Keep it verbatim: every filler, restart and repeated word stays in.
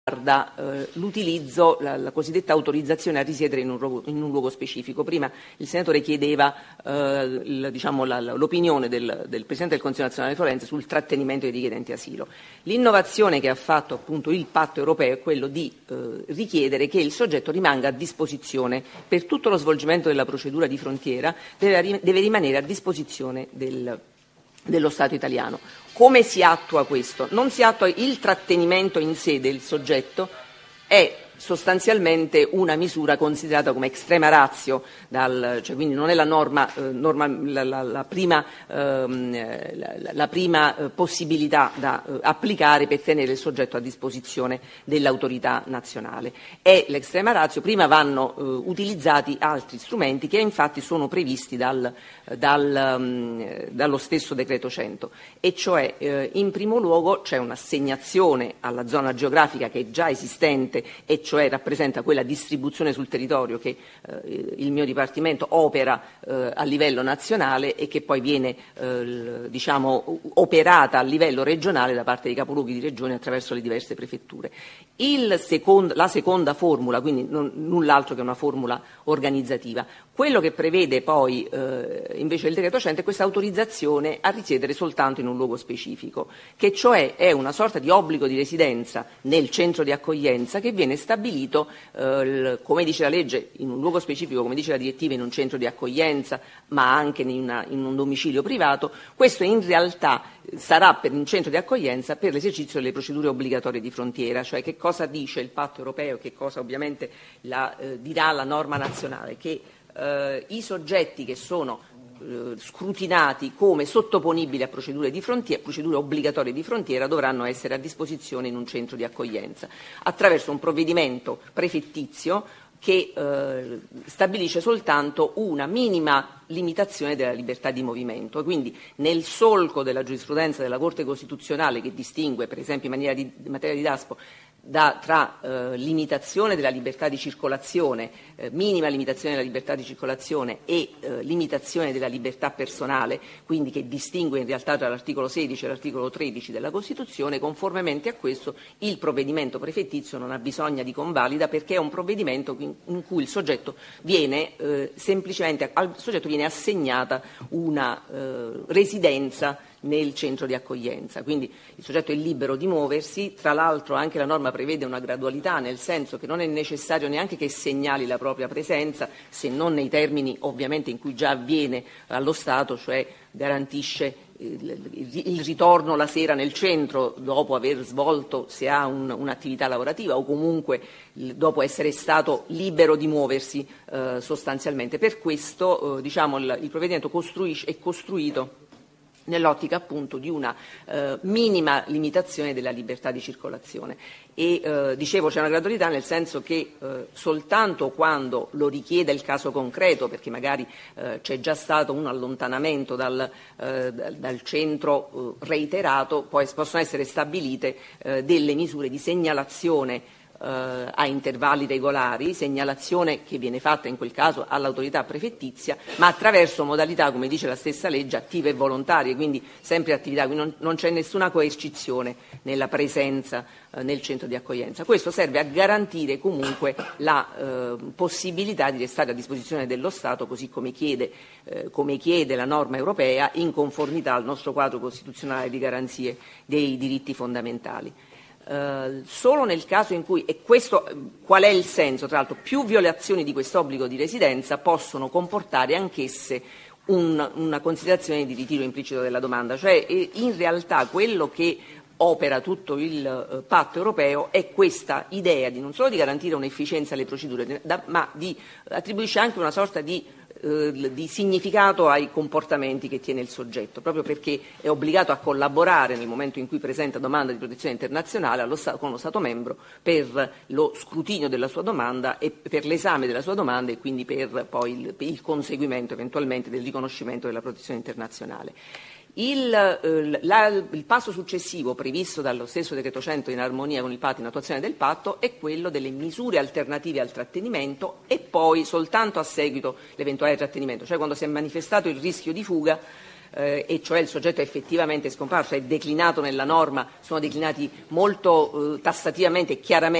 riguarda eh, l'utilizzo, la, la cosiddetta autorizzazione a risiedere in un, luogo, in un luogo specifico. Prima il senatore chiedeva eh, il, diciamo, la, la, l'opinione del, del Presidente del Consiglio nazionale forense sul trattenimento dei richiedenti asilo. L'innovazione che ha fatto appunto il patto europeo è quello di eh, richiedere che il soggetto rimanga a disposizione per tutto lo svolgimento della procedura di frontiera, deve, deve rimanere a disposizione del dello Stato italiano. Come si attua questo? Non si attua il trattenimento in sé del soggetto, è sostanzialmente una misura considerata come extrema ratio, dal, cioè quindi non è la norma, eh, norma la, la, la prima, ehm, la, la prima eh, possibilità da eh, applicare per tenere il soggetto a disposizione dell'autorità nazionale. È l'extrema ratio, prima vanno eh, utilizzati altri strumenti che infatti sono previsti dal, dal, um, dallo stesso decreto cento, e cioè eh, in primo luogo c'è un'assegnazione alla zona geografica che è già esistente, e cioè rappresenta quella distribuzione sul territorio che eh, il mio Dipartimento opera eh, a livello nazionale e che poi viene eh, diciamo, operata a livello regionale da parte dei capoluoghi di regione attraverso le diverse prefetture. Il secondo, la seconda formula, quindi non, null'altro che una formula organizzativa, quello che prevede poi eh, invece il decreto cento è questa autorizzazione a risiedere soltanto in un luogo specifico, che cioè è una sorta di obbligo di residenza nel centro di accoglienza che viene stabilito, eh, come dice la legge, in un luogo specifico, come dice la direttiva, in un centro di accoglienza, ma anche in, una, in un domicilio privato. Questo in realtà sarà per un centro di accoglienza per l'esercizio delle procedure obbligatorie di frontiera, cioè che cosa dice il patto europeo, che cosa ovviamente la, eh, dirà la norma nazionale, che eh, i soggetti che sono eh, scrutinati come sottoponibili a procedure, di frontiera, procedure obbligatorie di frontiera dovranno essere a disposizione in un centro di accoglienza attraverso un provvedimento prefettizio che eh, stabilisce soltanto una minima limitazione della libertà di movimento, e quindi nel solco della giurisprudenza della Corte Costituzionale, che distingue per esempio in, maniera di, in materia di Daspo da, tra eh, limitazione della libertà di circolazione, eh, minima limitazione della libertà di circolazione e eh, limitazione della libertà personale, quindi che distingue in realtà tra l'articolo sedici e l'articolo tredici della Costituzione, conformemente a questo il provvedimento prefettizio non ha bisogno di convalida, perché è un provvedimento in, in cui il soggetto viene eh, semplicemente al soggetto viene assegnata una eh, residenza nel centro di accoglienza, quindi il soggetto è libero di muoversi. Tra l'altro anche la norma prevede una gradualità, nel senso che non è necessario neanche che segnali la propria presenza, se non nei termini ovviamente in cui già avviene allo Stato, cioè garantisce il ritorno la sera nel centro dopo aver svolto, se ha un, un'attività lavorativa, o comunque dopo essere stato libero di muoversi eh, sostanzialmente. Per questo eh, diciamo, il, il provvedimento costruisce, è costruito nell'ottica appunto di una eh, minima limitazione della libertà di circolazione. E eh, dicevo c'è una gradualità, nel senso che eh, soltanto quando lo richiede il caso concreto, perché magari eh, c'è già stato un allontanamento dal, eh, dal, dal centro eh, reiterato, poi possono essere stabilite eh, delle misure di segnalazione a intervalli regolari, segnalazione che viene fatta in quel caso all'autorità prefettizia, ma attraverso modalità, come dice la stessa legge, attive e volontarie, quindi sempre attività, quindi non, non c'è nessuna coercizione nella presenza eh, nel centro di accoglienza. Questo serve a garantire comunque la eh, possibilità di restare a disposizione dello Stato, così come chiede, eh, come chiede la norma europea, in conformità al nostro quadro costituzionale di garanzie dei diritti fondamentali. Uh, solo nel caso in cui, e questo qual è il senso, tra l'altro, più violazioni di quest'obbligo di residenza possono comportare anch'esse un, una considerazione di ritiro implicito della domanda, cioè eh, in realtà quello che opera tutto il uh, patto europeo è questa idea di non solo di garantire un'efficienza alle procedure, da, ma di attribuisce anche una sorta di di significato ai comportamenti che tiene il soggetto, proprio perché è obbligato a collaborare nel momento in cui presenta domanda di protezione internazionale allo Stato, con lo Stato membro, per lo scrutinio della sua domanda e per l'esame della sua domanda, e quindi per poi il, per il conseguimento eventualmente del riconoscimento della protezione internazionale. Il, eh, la, il passo successivo previsto dallo stesso decreto cento, in armonia con il patto, in attuazione del patto, è quello delle misure alternative al trattenimento, e poi soltanto a seguito dell'eventuale trattenimento, cioè quando si è manifestato il rischio di fuga eh, e cioè il soggetto è effettivamente scomparso, è declinato nella norma, sono declinati molto eh, tassativamente e chiaramente